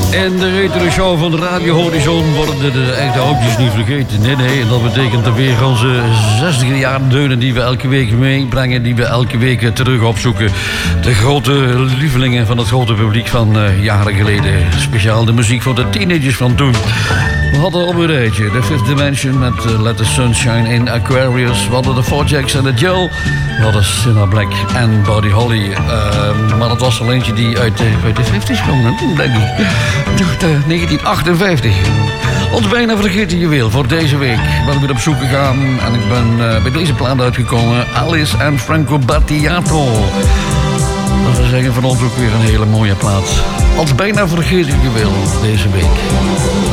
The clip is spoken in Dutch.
In de retro show van de Radio Horizon worden de echte oudjes niet vergeten. Nee, en dat betekent er weer onze 60 jaar deunen die we elke week meebrengen, die we elke week terug opzoeken. De grote lievelingen van het grote publiek van jaren geleden. Speciaal de muziek voor de teenagers van toen. We hadden op een rijtje The Fifth Dimension met Let the Sunshine in Aquarius. We hadden de Four Jacks en de Joe. We hadden Cilla Black en Buddy Holly. Maar dat was er eentje die uit de 50's kwam, denk ik. 1958. Ons bijna vergeten juweel voor deze week. Ik ben weer op zoek gegaan en ik ben bij deze plaat uitgekomen. Alice en Franco Battiato. Dat wil zeggen van ons ook weer een hele mooie plaat. Ons bijna vergeten juweel deze week.